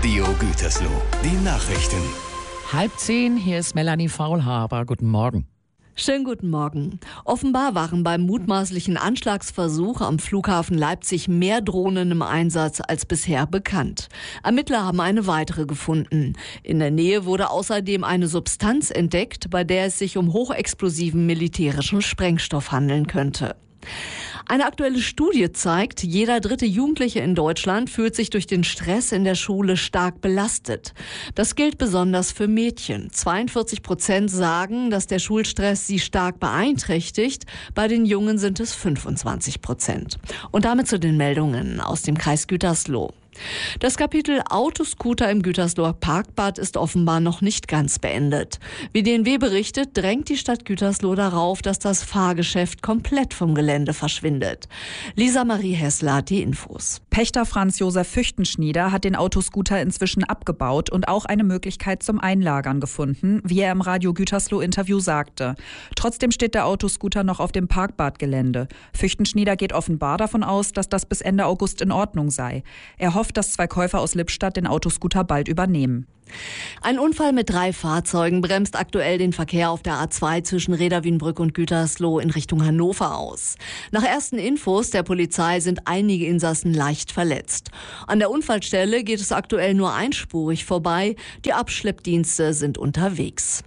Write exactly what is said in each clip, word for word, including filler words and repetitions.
Radio Gütersloh, die Nachrichten. Halb zehn, hier ist Melanie Faulhaber. Guten Morgen. Schönen guten Morgen. Offenbar waren beim mutmaßlichen Anschlagsversuch am Flughafen Leipzig mehr Drohnen im Einsatz als bisher bekannt. Ermittler haben eine weitere gefunden. In der Nähe wurde außerdem eine Substanz entdeckt, bei der es sich um hochexplosiven militärischen Sprengstoff handeln könnte. Eine aktuelle Studie zeigt, jeder dritte Jugendliche in Deutschland fühlt sich durch den Stress in der Schule stark belastet. Das gilt besonders für Mädchen. zweiundvierzig Prozent sagen, dass der Schulstress sie stark beeinträchtigt. Bei den Jungen sind es fünfundzwanzig Prozent. Und damit zu den Meldungen aus dem Kreis Gütersloh. Das Kapitel Autoscooter im Gütersloher Parkbad ist offenbar noch nicht ganz beendet. Wie D N W berichtet, drängt die Stadt Gütersloh darauf, dass das Fahrgeschäft komplett vom Gelände verschwindet. Lisa Marie Hessler hat die Infos. Pächter Franz Josef Füchtenschnieder hat den Autoscooter inzwischen abgebaut und auch eine Möglichkeit zum Einlagern gefunden, wie er im Radio Gütersloh-Interview sagte. Trotzdem steht der Autoscooter noch auf dem Parkbadgelände. Füchtenschnieder geht offenbar davon aus, dass das bis Ende August in Ordnung sei. Er hofft, dass zwei Käufer aus Lippstadt den Autoscooter bald übernehmen. Ein Unfall mit drei Fahrzeugen bremst aktuell den Verkehr auf der A zwei zwischen Reda-Wienbrück und Gütersloh in Richtung Hannover aus. Nach ersten Infos der Polizei sind einige Insassen leicht verletzt. An der Unfallstelle geht es aktuell nur einspurig vorbei. Die Abschleppdienste sind unterwegs.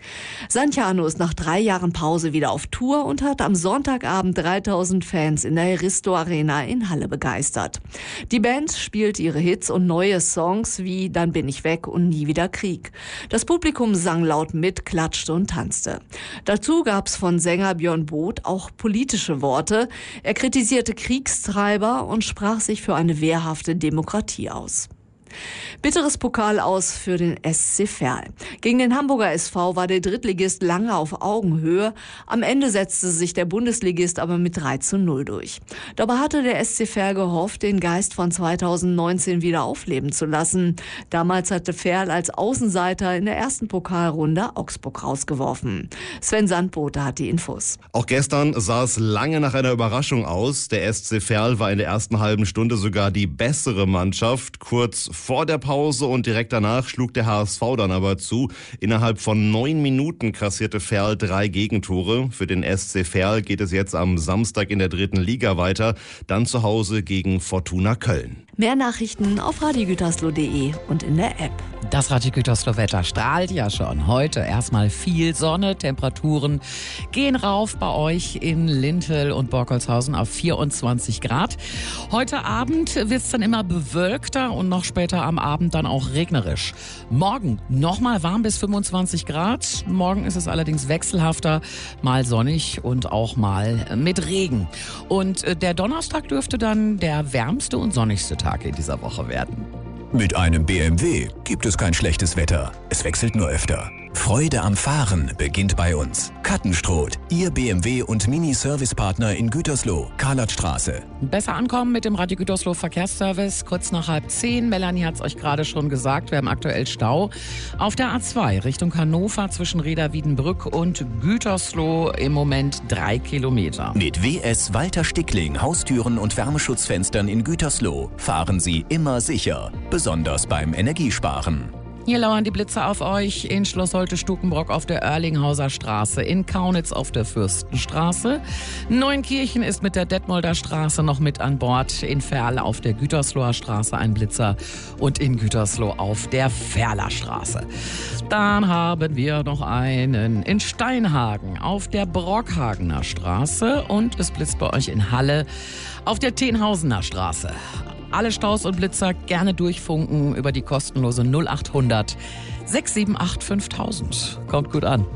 Santiano ist nach drei Jahren Pause wieder auf Tour und hat am Sonntagabend dreitausend Fans in der Heristo Arena in Halle begeistert. Die Band spielt ihre Hits und neue Songs wie Dann bin ich weg und Nie wieder Krieg. Das Publikum sang laut mit, klatschte und tanzte. Dazu gab's von Sänger Björn Both auch politische Worte. Er kritisierte Kriegstreiber und sprach sich für eine wehrhafte Demokratie aus. Bitteres Pokal aus für den S C Verl. Gegen den Hamburger S V war der Drittligist lange auf Augenhöhe. Am Ende setzte sich der Bundesligist aber mit drei zu null durch. Dabei hatte der S C Verl gehofft, den Geist von zweitausendneunzehn wieder aufleben zu lassen. Damals hatte Verl als Außenseiter in der ersten Pokalrunde Augsburg rausgeworfen. Sven Sandbote hat die Infos. Auch gestern sah es lange nach einer Überraschung aus. Der S C Verl war in der ersten halben Stunde sogar die bessere Mannschaft. Kurz vor der Pause und direkt danach schlug der H S V dann aber zu. Innerhalb von neun Minuten kassierte Verl drei Gegentore. Für den S C Verl geht es jetzt am Samstag in der dritten Liga weiter. Dann zu Hause gegen Fortuna Köln. Mehr Nachrichten auf radio gütersloh punkt de und in der App. Das Radio Gütersloh Wetter strahlt ja schon. Heute erstmal viel Sonne, Temperaturen gehen rauf bei euch in Lintel und Borkholzhausen auf vierundzwanzig Grad. Heute Abend wird es dann immer bewölkter und noch später am Abend dann auch regnerisch. Morgen nochmal warm bis fünfundzwanzig Grad. Morgen ist es allerdings wechselhafter, mal sonnig und auch mal mit Regen. Und der Donnerstag dürfte dann der wärmste und sonnigste Tag in dieser Woche werden. Mit einem B M W gibt es kein schlechtes Wetter. Es wechselt nur öfter. Freude am Fahren beginnt bei uns. Kattenstroth, Ihr B M W und Mini-Service-Partner in Gütersloh, Karlatstraße. Besser ankommen mit dem Radio Gütersloh Verkehrsservice. Kurz nach halb zehn. Melanie hat es euch gerade schon gesagt. Wir haben aktuell Stau auf der A zwei Richtung Hannover zwischen Reda-Wiedenbrück und Gütersloh. Im Moment drei Kilometer. Mit W S Walter Stickling, Haustüren und Wärmeschutzfenstern in Gütersloh fahren Sie immer sicher. Besonders beim Energiesparen. Hier lauern die Blitze auf euch in Schloss Holte-Stukenbrock auf der Oerlinghauser Straße, in Kaunitz auf der Fürstenstraße. Neunkirchen ist mit der Detmolder Straße noch mit an Bord, in Verl auf der Gütersloher Straße ein Blitzer und in Gütersloh auf der Verler Straße. Dann haben wir noch einen in Steinhagen auf der Brockhagener Straße und es blitzt bei euch in Halle auf der Tenhausener Straße. Alle Staus und Blitzer gerne durchfunken über die kostenlose null achthundert sechs sieben acht fünftausend. Kommt gut an.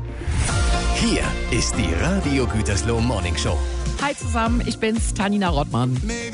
Hier ist die Radio Gütersloh Morning Show. Hi zusammen, ich bin's, Tanina Rottmann.